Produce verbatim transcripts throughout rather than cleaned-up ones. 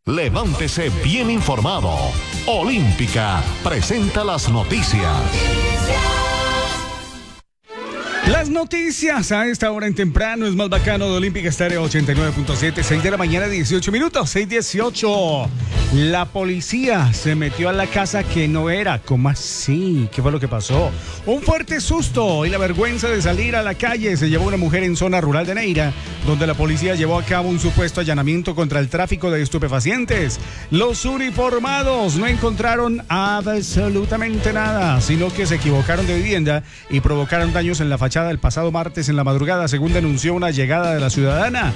Levántese bien informado. Olímpica presenta las noticias. Las noticias a esta hora en temprano es más bacano de Olímpica Estéreo ochenta y nueve punto siete, seis de la mañana, dieciocho minutos, seis dieciocho. La policía se metió a la casa que no era. ¿Cómo así? ¿Qué fue lo que pasó? Un fuerte susto y la vergüenza de salir a la calle se llevó una mujer en zona rural de Neira, donde la policía llevó a cabo un supuesto allanamiento contra el tráfico de estupefacientes. Los uniformados no encontraron absolutamente nada, sino que se equivocaron de vivienda y provocaron daños en la fachada el pasado martes en la madrugada, según denunció una llegada de la ciudadana.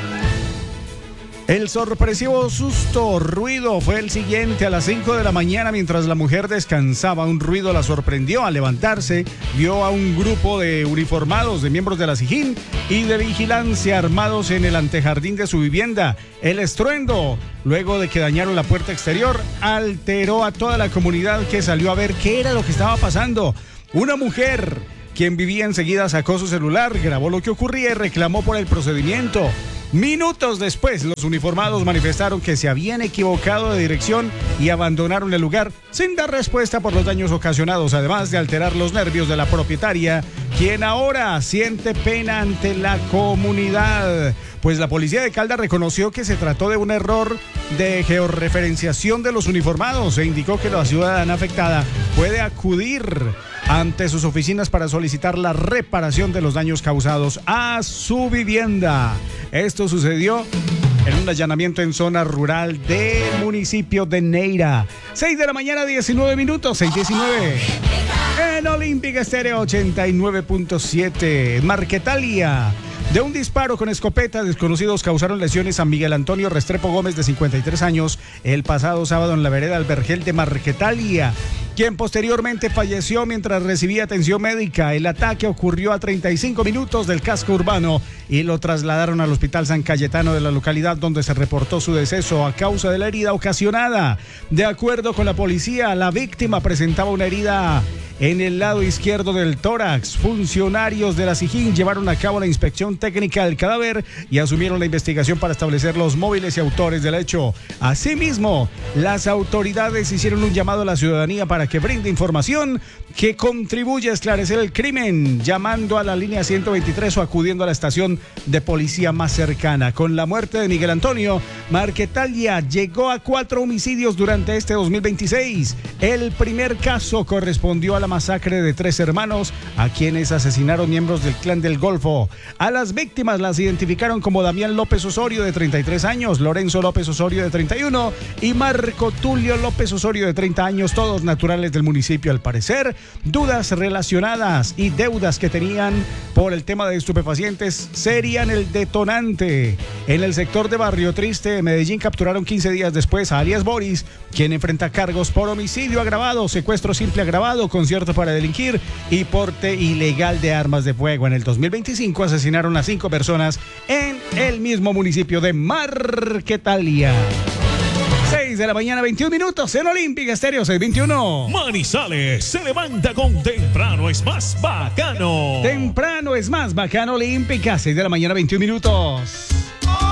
El sorpresivo susto ruido fue el siguiente: a las cinco de la mañana, mientras la mujer descansaba, un ruido la sorprendió. Al levantarse, vio a un grupo de uniformados, de miembros de la SIJIN y de vigilancia, armados en el antejardín de su vivienda. El estruendo, luego de que dañaron la puerta exterior, alteró a toda la comunidad, que salió a ver qué era lo que estaba pasando. Una mujer, quien vivía enseguida, sacó su celular, grabó lo que ocurría y reclamó por el procedimiento. Minutos después, los uniformados manifestaron que se habían equivocado de dirección y abandonaron el lugar sin dar respuesta por los daños ocasionados, además de alterar los nervios de la propietaria, quien ahora siente pena ante la comunidad. Pues la policía de Caldas reconoció que se trató de un error de georreferenciación de los uniformados e indicó que la ciudadana afectada puede acudir ante sus oficinas para solicitar la reparación de los daños causados a su vivienda. Esto sucedió en un allanamiento en zona rural del municipio de Neira. seis de la mañana, diecinueve minutos, seis diecinueve. En Olímpica Estéreo ochenta y nueve punto siete. Marquetalia. De un disparo con escopeta, desconocidos causaron lesiones a Miguel Antonio Restrepo Gómez, de cincuenta y tres años, el pasado sábado en la vereda Albergel de Marquetalia, quien posteriormente falleció mientras recibía atención médica. El ataque ocurrió a treinta y cinco minutos del casco urbano y lo trasladaron al Hospital San Cayetano de la localidad, donde se reportó su deceso a causa de la herida ocasionada. De acuerdo con la policía, la víctima presentaba una herida en el lado izquierdo del tórax. Funcionarios de la SIJIN llevaron a cabo la inspección técnica del cadáver y asumieron la investigación para establecer los móviles y autores del hecho. Asimismo, las autoridades hicieron un llamado a la ciudadanía para que brinde información que contribuya a esclarecer el crimen, llamando a la línea ciento veintitrés o acudiendo a la estación de policía más cercana. Con la muerte de Miguel Antonio, Marquetalia llegó a cuatro homicidios durante este dos mil veintiséis. El primer caso correspondió a la masacre de tres hermanos, a quienes asesinaron miembros del Clan del Golfo. A las víctimas las identificaron como Damián López Osorio, de treinta y tres años, Lorenzo López Osorio, de treinta y uno, y Marco Tulio López Osorio, de treinta años, todos naturales del municipio. Al parecer, dudas relacionadas y deudas que tenían por el tema de estupefacientes serían el detonante. En el sector de Barrio Triste, Medellín, capturaron quince días después a alias Boris, quien enfrenta cargos por homicidio agravado, secuestro simple agravado, concierto para delinquir y porte ilegal de armas de fuego. En el dos mil veinticinco asesinaron a cinco personas en el mismo municipio de Marquetalia. seis de la mañana, veintiún minutos en Olímpica Estéreo seiscientos veintiuno. Manizales se levanta con Temprano es más bacano. Temprano es más bacano Olímpica, seis de la mañana, veintiún minutos.